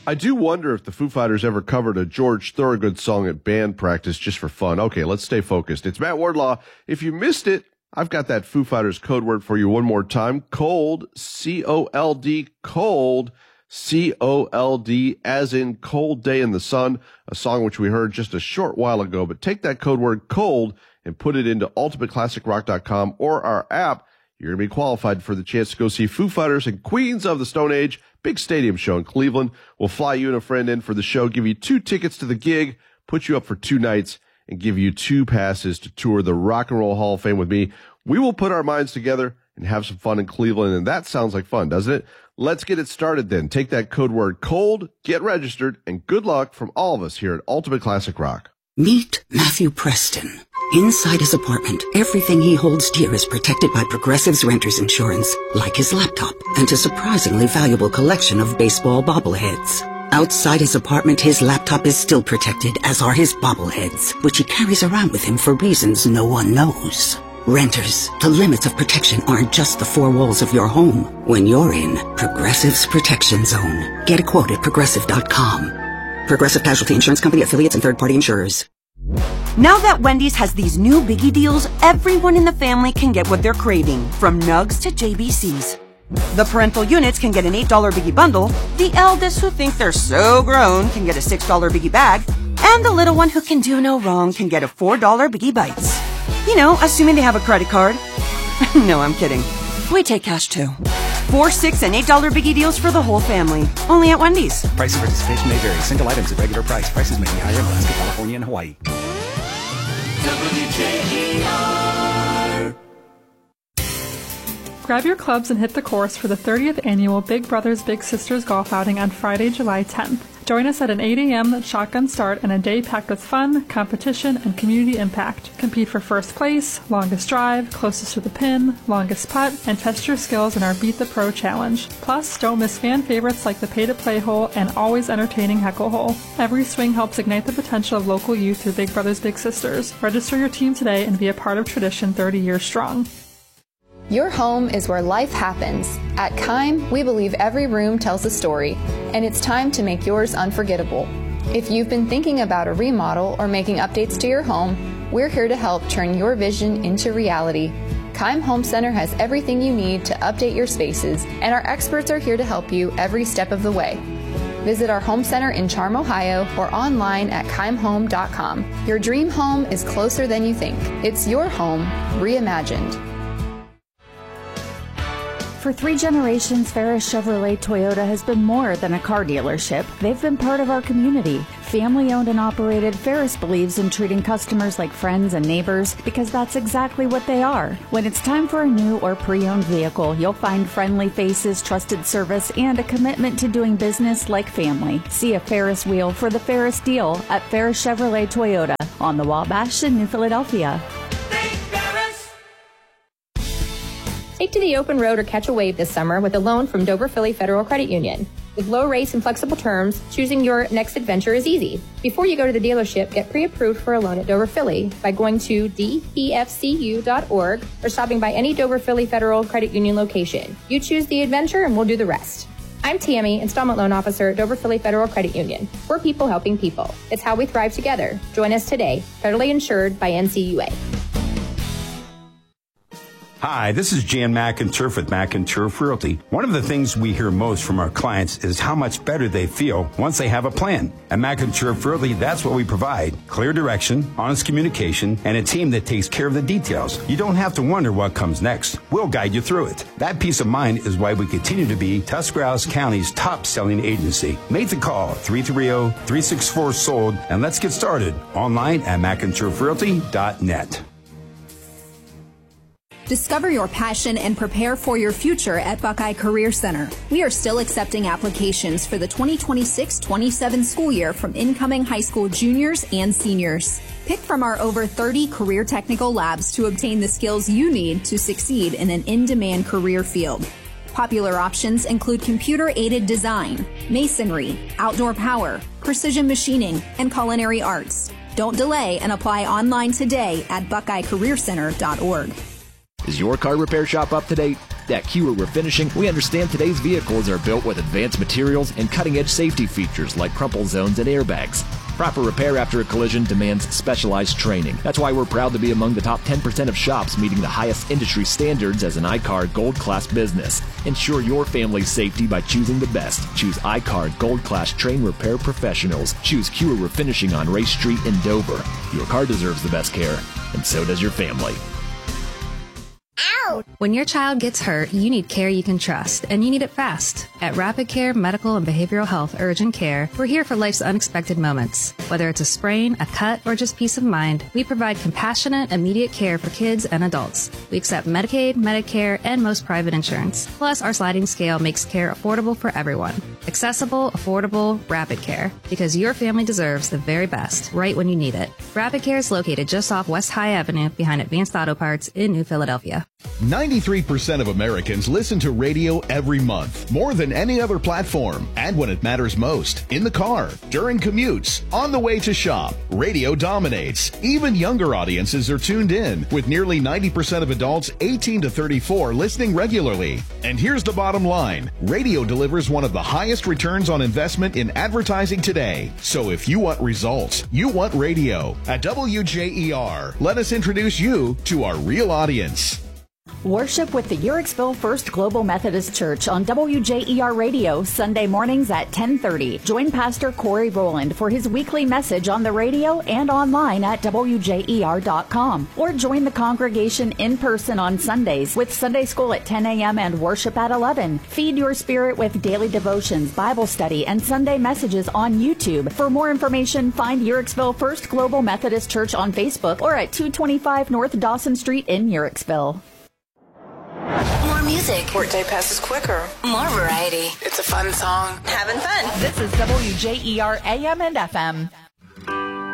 I do wonder if the Foo Fighters ever covered a George Thorogood song at band practice just for fun. Okay, let's stay focused. It's Matt Wardlaw. If you missed it, I've got that Foo Fighters code word for you one more time. Cold, C-O-L-D, cold, C-O-L-D, as in Cold Day in the Sun, a song which we heard just a short while ago. But take that code word cold and put it into ultimateclassicrock.com or our app. You're going to be qualified for the chance to go see Foo Fighters and Queens of the Stone Age, big stadium show in Cleveland. We'll fly you and a friend in for the show, give you 2 tickets to the gig, put you up for 2 nights, and give you 2 passes to tour the Rock and Roll Hall of Fame with me. We will put our minds together and have some fun in Cleveland, and that sounds like fun, doesn't it? Let's get it started then. Take that code word COLD, get registered, and good luck from all of us here at Ultimate Classic Rock. Meet Matthew Preston. Inside his apartment, everything he holds dear is protected by Progressive's Renter's Insurance, like his laptop and a surprisingly valuable collection of baseball bobbleheads. Outside his apartment, his laptop is still protected, as are his bobbleheads, which he carries around with him for reasons no one knows. Renters, the limits of protection aren't just the 4 walls of your home. When you're in Progressive's Protection Zone, get a quote at Progressive.com. Progressive Casualty Insurance Company, affiliates, and third-party insurers. Now that Wendy's has these new biggie deals, everyone in the family can get what they're craving, from nugs to JBCs. The parental units can get an $8 biggie bundle, the eldest who think they're so grown can get a $6 biggie bag, and the little one who can do no wrong can get a $4 biggie bites. You know, assuming they have a credit card. No, I'm kidding. We take cash too. 4, 6, and $8 biggie deals for the whole family. Only at Wendy's. Price and participation may vary. Single items at regular price. Prices may be higher in Alaska, California, and Hawaii. WJER. Grab your clubs and hit the course for the 30th annual Big Brothers Big Sisters golf outing on Friday, July 10th. Join us at an 8 a.m. shotgun start and a day packed with fun, competition, and community impact. Compete for first place, longest drive, closest to the pin, longest putt, and test your skills in our Beat the Pro challenge. Plus, don't miss fan favorites like the pay-to-play hole and always entertaining heckle hole. Every swing helps ignite the potential of local youth through Big Brothers Big Sisters. Register your team today and be a part of tradition 30 years strong. Your home is where life happens. At Keim, we believe every room tells a story, and it's time to make yours unforgettable. If you've been thinking about a remodel or making updates to your home, we're here to help turn your vision into reality. Keim Home Center has everything you need to update your spaces, and our experts are here to help you every step of the way. Visit our home center in Charm, Ohio, or online at keimhome.com. Your dream home is closer than you think. It's your home reimagined. For 3 generations, Ferris Chevrolet Toyota has been more than a car dealership. They've been part of our community. Family owned and operated, Ferris believes in treating customers like friends and neighbors because that's exactly what they are. When it's time for a new or pre-owned vehicle, you'll find friendly faces, trusted service, and a commitment to doing business like family. See a Ferris wheel for the Ferris deal at Ferris Chevrolet Toyota on the Wabash in New Philadelphia. Take to the open road or catch a wave this summer with a loan from Dover Philly Federal Credit Union. With low rates and flexible terms, choosing your next adventure is easy. Before you go to the dealership, get pre-approved for a loan at Dover Philly by going to dpfcu.org or stopping by any Dover Philly Federal Credit Union location. You choose the adventure and we'll do the rest. I'm Tammy, Installment Loan Officer at Dover Philly Federal Credit Union. We're people helping people. It's how we thrive together. Join us today. Federally insured by NCUA. Hi, this is Jan McInturf with McInturf Realty. One of the things we hear most from our clients is how much better they feel once they have a plan. At McInturf Realty, that's what we provide. Clear direction, honest communication, and a team that takes care of the details. You don't have to wonder what comes next. We'll guide you through it. That peace of mind is why we continue to be Tuscarawas County's top-selling agency. Make the call, 330-364-SOLD, and let's get started. Online at McInturfRealty.net. Discover your passion and prepare for your future at Buckeye Career Center. We are still accepting applications for the 2026-27 school year from incoming high school juniors and seniors. Pick from our over 30 career technical labs to obtain the skills you need to succeed in an in-demand career field. Popular options include computer-aided design, masonry, outdoor power, precision machining, and culinary arts. Don't delay and apply online today at BuckeyeCareerCenter.org. Is your car repair shop up to date? At Kewer Refinishing, we understand today's vehicles are built with advanced materials and cutting-edge safety features like crumple zones and airbags. Proper repair after a collision demands specialized training. That's why we're proud to be among the top 10% of shops meeting the highest industry standards as an iCard Gold Class business. Ensure your family's safety by choosing the best. Choose iCard Gold Class Train Repair Professionals. Choose Kewer Refinishing on Race Street in Dover. Your car deserves the best care, and so does your family. When your child gets hurt, you need care you can trust, and you need it fast. At Rapid Care Medical and Behavioral Health Urgent Care, we're here for life's unexpected moments. Whether it's a sprain, a cut, or just peace of mind, we provide compassionate, immediate care for kids and adults. We accept Medicaid, Medicare, and most private insurance. Plus, our sliding scale makes care affordable for everyone. Accessible, affordable, Rapid Care. Because your family deserves the very best, right when you need it. Rapid Care is located just off West High Avenue behind Advanced Auto Parts in New Philadelphia. 93% of Americans listen to radio every month, more than any other platform. And when it matters most, in the car, during commutes, on the way to shop, radio dominates. Even younger audiences are tuned in, with nearly 90% of adults 18 to 34 listening regularly. And here's the bottom line. Radio delivers one of the highest returns on investment in advertising today. So if you want results, you want radio. At WJER, let us introduce you to our real audience. Worship with the Uhrichsville First Global Methodist Church on WJER Radio, Sunday mornings at 10:30. Join Pastor Corey Rowland for his weekly message on the radio and online at WJER.com. Or join the congregation in person on Sundays with Sunday school at 10 a.m. and worship at 11. Feed your spirit with daily devotions, Bible study, and Sunday messages on YouTube. For more information, find Uhrichsville First Global Methodist Church on Facebook or at 225 North Dawson Street in Uhrichsville. More music. Workday passes quicker. More variety. It's a fun song. Having fun. This is WJER AM and FM.